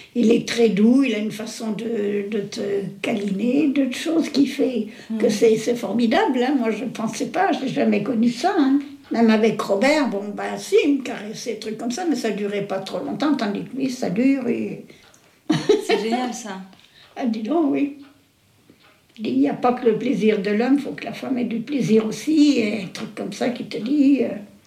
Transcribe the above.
il est très doux, il a une façon de te câliner, d'autres choses qui fait que c'est formidable. Hein. Moi, je ne pensais pas, je n'ai jamais connu ça. Hein. Même avec Robert, bon, ben si, il me caressait, des trucs comme ça, mais ça ne durait pas trop longtemps, tandis que lui, ça dure. Et... C'est génial, ça. Ah, dis donc, oui. Il n'y a pas que le plaisir de l'homme, il faut que la femme ait du plaisir aussi, et un truc comme ça qui te dit...